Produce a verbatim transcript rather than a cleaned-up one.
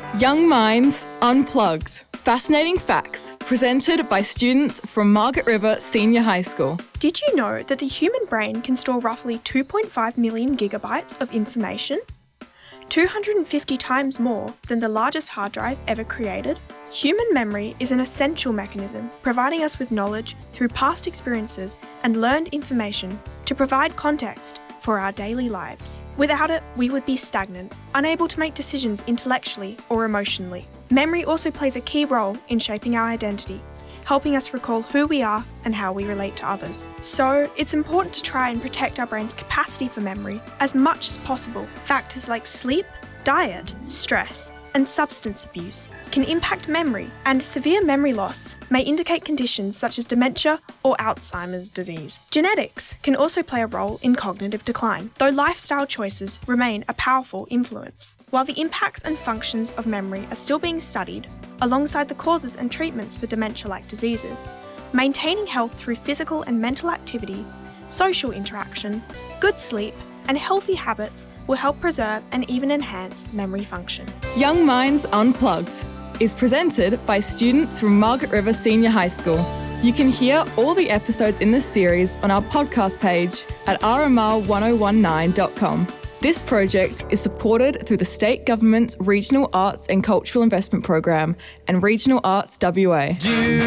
Young Minds Unplugged. Fascinating facts presented by students from Margaret River Senior High School. Did you know that the human brain can store roughly two point five million gigabytes of information? two hundred fifty times more than the largest hard drive ever created? Human memory is an essential mechanism providing us with knowledge through past experiences and learned information to provide context for our daily lives. Without it, we would be stagnant, unable to make decisions intellectually or emotionally. Memory also plays a key role in shaping our identity, helping us recall who we are and how we relate to others. So, it's important to try and protect our brain's capacity for memory as much as possible. Factors like sleep, diet, stress, and substance abuse can impact memory, and severe memory loss may indicate conditions such as dementia or Alzheimer's disease. Genetics can also play a role in cognitive decline, though lifestyle choices remain a powerful influence. While the impacts and functions of memory are still being studied, alongside the causes and treatments for dementia-like diseases, maintaining health through physical and mental activity, social interaction, good sleep, and healthy habits will help preserve and even enhance memory function. Young Minds Unplugged is presented by students from Margaret River Senior High School. You can hear all the episodes in this series on our podcast page at r m r one oh one nine dot com. This project is supported through the State Government's Regional Arts and Cultural Investment Program and Regional Arts W A.